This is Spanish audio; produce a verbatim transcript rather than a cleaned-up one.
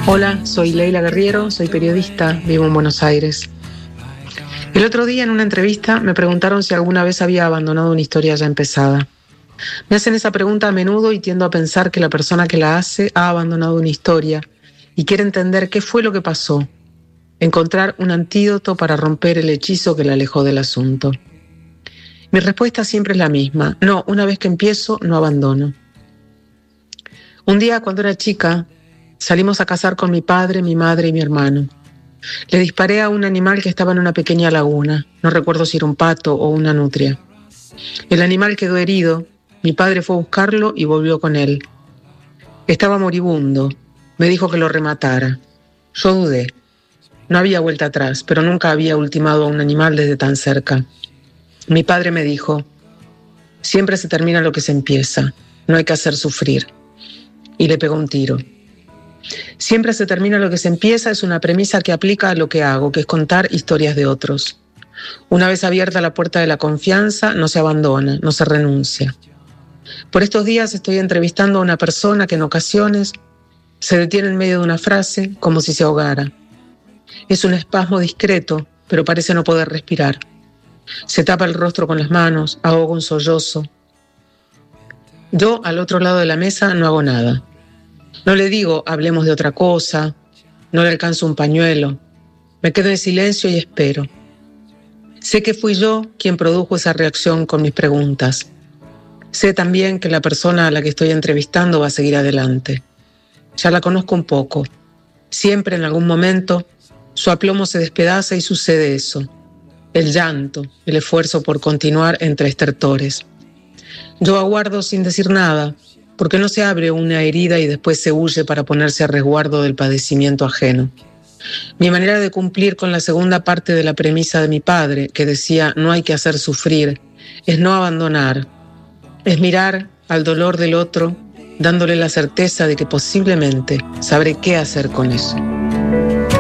Hola, soy Leila Guerriero, soy periodista, vivo en Buenos Aires. El otro día en una entrevista me preguntaron si alguna vez había abandonado una historia ya empezada. Me hacen esa pregunta a menudo y tiendo a pensar que la persona que la hace ha abandonado una historia y quiere entender qué fue lo que pasó, encontrar un antídoto para romper el hechizo que la alejó del asunto. Mi respuesta siempre es la misma: no, una vez que empiezo, no abandono. Un día, cuando era chica, salimos a cazar con mi padre, mi madre y mi hermano. Le disparé a un animal que estaba en una pequeña laguna. No recuerdo si era un pato o una nutria. El animal quedó herido. Mi padre fue a buscarlo y volvió con él. Estaba moribundo. Me dijo que lo rematara. Yo dudé. No había vuelta atrás, pero nunca había ultimado a un animal desde tan cerca. Mi padre me dijo: siempre se termina lo que se empieza. No hay que hacer sufrir. Y le pegó un tiro. Siempre se termina lo que se empieza es una premisa que aplica a lo que hago, que es contar historias de otros. Una vez abierta la puerta de la confianza, no se abandona, no se renuncia. Por estos días estoy entrevistando a una persona que en ocasiones se detiene en medio de una frase como si se ahogara. Es un espasmo discreto, pero parece no poder respirar. Se tapa el rostro con las manos, ahoga un sollozo. Yo, al otro lado de la mesa, no hago nada. No le digo, hablemos de otra cosa, no le alcanzo un pañuelo. Me quedo en silencio y espero. Sé que fui yo quien produjo esa reacción con mis preguntas. Sé también que la persona a la que estoy entrevistando va a seguir adelante. Ya la conozco un poco. Siempre en algún momento su aplomo se despedaza y sucede eso. El llanto, el esfuerzo por continuar entre estertores. Yo aguardo sin decir nada, porque no se abre una herida y después se huye para ponerse a resguardo del padecimiento ajeno. Mi manera de cumplir con la segunda parte de la premisa de mi padre, que decía no hay que hacer sufrir, es no abandonar, es mirar al dolor del otro, dándole la certeza de que posiblemente sabré qué hacer con eso.